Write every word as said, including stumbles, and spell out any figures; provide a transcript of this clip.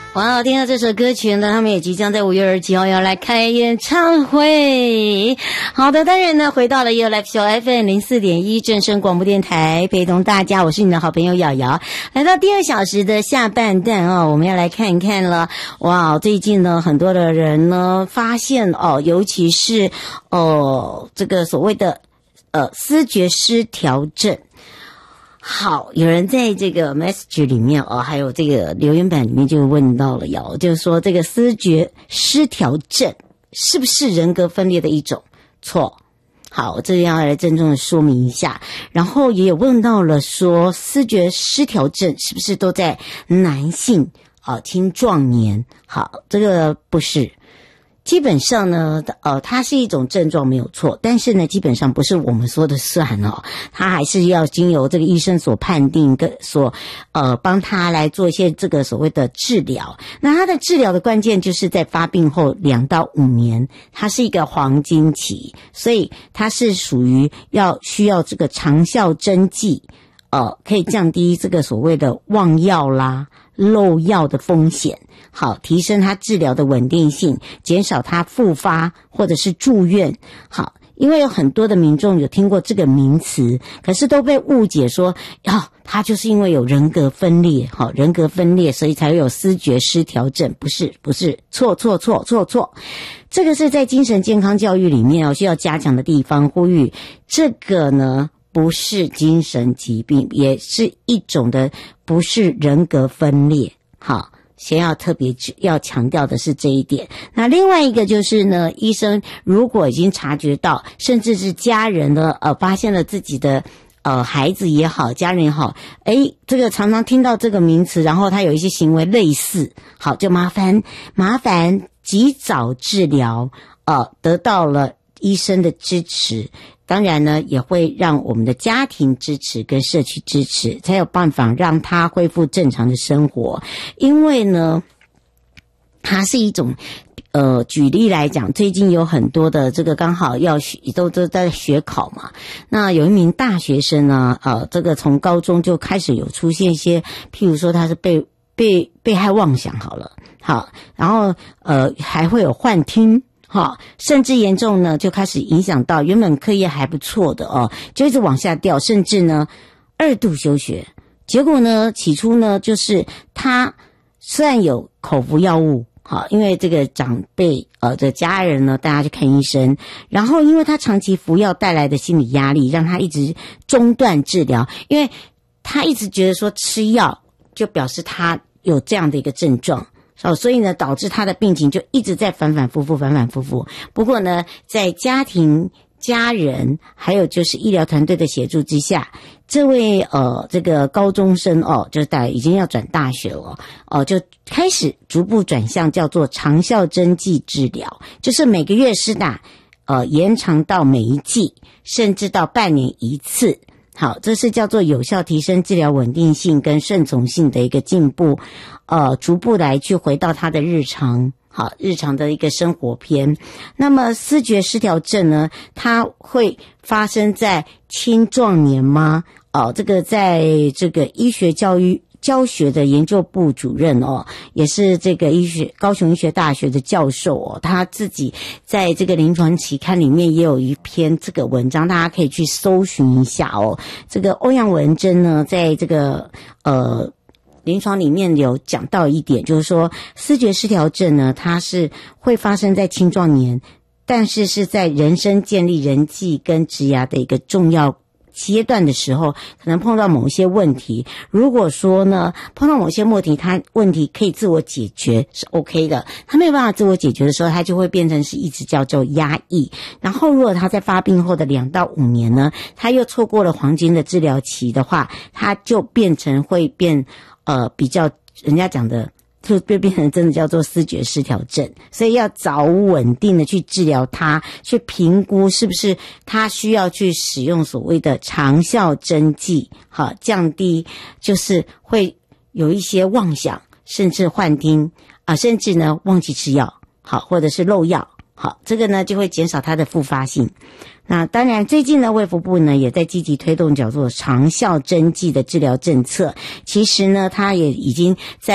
哇，听到这首歌曲呢，他们也即将在五月二十七号要来开演唱会。好的，当然呢，回到了 You Live Show F M 零四点一正声广播电台，陪同大家，我是你的好朋友瑶瑶。来到第二小时的下半段哦，我们要来看一看了。哇，最近呢，很多的人呢发现哦，尤其是哦这个所谓的呃思觉失调症。好，有人在这个 message 里面哦，还有这个留言板里面就问到了瑶，就是说这个思觉失调症是不是人格分裂的一种？错。好，这要来郑重的说明一下。然后也有问到了说，思觉失调症是不是都在男性啊青壮年？好，这个不是。基本上呢，呃，它是一种症状没有错，但是呢，基本上不是我们说的算哦，它还是要经由这个医生所判定跟所呃帮他来做一些这个所谓的治疗。那它的治疗的关键就是在发病后两到五年，它是一个黄金期，所以它是属于要需要这个长效针剂，呃，可以降低这个所谓的忘药啦、漏药的风险。好，提升它治疗的稳定性，减少它复发或者是住院。好，因为有很多的民众有听过这个名词，可是都被误解说，哦，他就是因为有人格分裂，好，人格分裂，所以才会有思觉失调症。不是，不是，错错错错错。这个是在精神健康教育里面哦需要加强的地方，呼吁这个呢不是精神疾病，也是一种的不是人格分裂。好。先要特别要强调的是这一点。那另外一个就是呢，医生如果已经察觉到，甚至是家人呢，呃，发现了自己的呃孩子也好，家人也好，诶，这个常常听到这个名词，然后他有一些行为类似，好，就麻烦麻烦及早治疗，呃，得到了医生的支持。当然呢，也会让我们的家庭支持跟社区支持，才有办法让他恢复正常的生活。因为呢，它是一种，呃，举例来讲，最近有很多的这个刚好要学，都都在学考嘛。那有一名大学生呢，呃，这个从高中就开始有出现一些，譬如说他是被被被害妄想好了，好，然后呃还会有幻听。好，甚至严重呢，就开始影响到原本课业还不错的哦，就一直往下掉，甚至呢二度休学。结果呢，起初呢，就是他虽然有口服药物，好，因为这个长辈呃的家人呢带他去看医生，然后因为他长期服药带来的心理压力，让他一直中断治疗，因为他一直觉得说吃药就表示他有这样的一个症状。哦，所以呢，导致他的病情就一直在反反复复，反反复复。不过呢，在家庭、家人还有就是医疗团队的协助之下，这位呃这个高中生哦，就是大已经要转大学了哦，就开始逐步转向叫做长效针剂治疗，就是每个月施打，呃，延长到每一季，甚至到半年一次。好，这是叫做有效提升治疗稳定性跟顺从性的一个进步，呃，逐步来去回到他的日常，好，日常的一个生活篇。那么思觉失调症呢，它会发生在青壮年吗？哦，这个在这个医学教育教学的研究部主任哦，也是这个医学高雄医学大学的教授哦，他自己在这个临床期刊里面也有一篇这个文章，大家可以去搜寻一下哦。这个欧阳文珍呢，在这个呃临床里面有讲到一点，就是说思觉失调症呢，它是会发生在青壮年，但是是在人生建立人际跟职涯的一个重要阶段的时候，可能碰到某一些问题。如果说呢，碰到某些问题，他问题可以自我解决是 OK 的，他没有办法自我解决的时候，他就会变成是一直叫做压抑。然后如果他在发病后的两到五年呢，他又错过了黄金的治疗期的话，他就变成会变呃比较人家讲的就变成真的叫做思觉失调症，所以要早稳定的去治疗它，去评估是不是它需要去使用所谓的长效针剂，好，降低就是会有一些妄想，甚至幻听啊，甚至呢忘记吃药，好，或者是漏药，好，这个呢就会减少它的复发性。那当然最近呢卫福部呢也在积极推动叫做长效针剂的治疗政策，其实呢它也已经在